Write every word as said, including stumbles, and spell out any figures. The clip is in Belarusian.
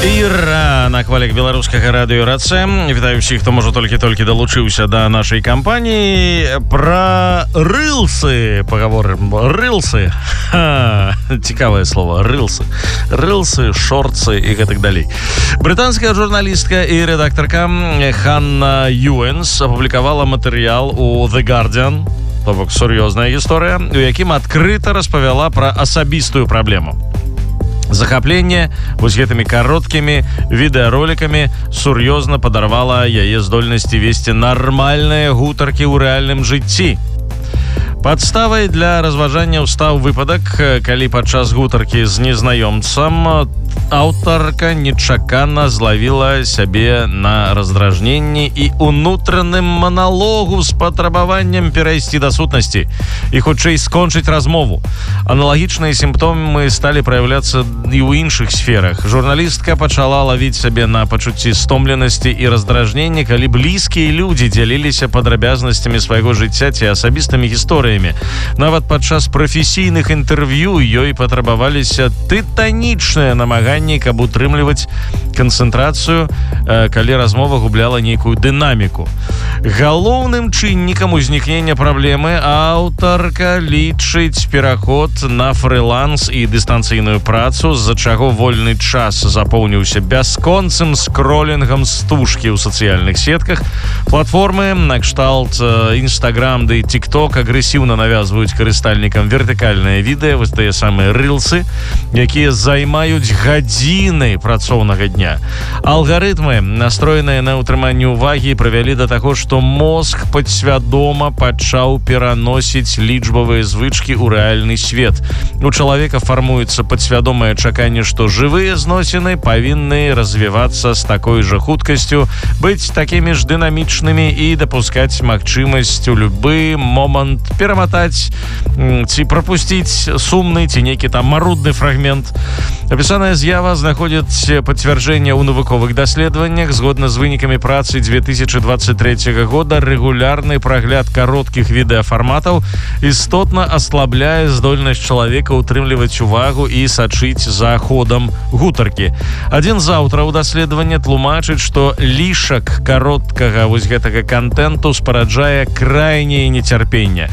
Іра на хвалях беларускага радыё РАЦ. Вітаю ўсіх, хто можа толькі-толькі далучыўся да нашай кампаніі. Пра рылсы паговорым. Рылсы. Ха, цікавае слово. Рылсы. Рылсы, шорцы і гэтак далей. Брытанская журналістка і рэдактарка Ханна Юэнс апублікавала матэрыял у The Guardian, то бок сур'ёзная гісторыя, у якім адкрыта распавяла пра асабістую праблему. Захапленне вось гэтымі кароткімі відэаролікамі сур'ёзна падарвала яе здольнасці весці нармальныя гутаркі ў рэальным жыцці. Падставай для разважання стаў выпадак, калі падчас гутаркі з незнаёмцам аўтарка нечакана злавіла сябе на раздражненні і унутраным маналогу з патрабаваннем перайсці да сутнасці і хутчэй скончыць размову. Аналагічныя сімптомы сталі праяўляцца і ў іншых сферах. Журналістка пачала лавіць сябе на пачуцці стомленасці і раздражнення, калі блізкія людзі дзяліліся падрабязнасцямі свайго жыцця ці асабістымі гісторыямі. Нават падчас прафесійных інтэрв'ю ёй патрабаваліся тытанічныя намаганні, каб утрымліваць канцэнтрацыю, калі размова губляла нейкую дынаміку. Галоўным чыннікам узнікнення праблемы аўтарка лічыць пераход на фрыланс і дыстанцыйную працу, з-за чаго вольны час запоўніўся бясконцым скролінгам стужкі ў сацыяльных сетках. Платформы накшталт Instagram ды TikTok агрэсіўна навязваюць карыстальнікам вертыкальныя відэа, вось тыя самыя рылсы, якія займаюць гадзіны працоўнага дня. Алгарытмы, настроеныя на ўтрыманне ўвагі, прывялі да таго, што мозг падсвядома пачаў пераносіць лічбавыя звычкі ў рэальны свет. У чалавека фармуецца падсвядомае чаканне, што жывыя зносіны павінны развівацца з такой жа хуткасцю, быць такімі ж дынамічнымі і дапускаць магчымасць у любы момант пераматаць ці прапусціць сумны ці нейкі там марудны фрагмент. Апісаная з'ява знаходзіць пацвярджэнне ў навуковых даследаваннях. Згодна з вынікамі працы две тысячи двадцать третьего года рэгулярны прагляд кароткіх відэафарматаў істотна аслабляе здольнасць чалавека утрымліваць увагу і сачыць за ходам гутаркі. Адзін з аўтараў даследавання тлумачыць, што лішак кароткага вось гэтага кантэнту спараджае крайняе нецярпенне.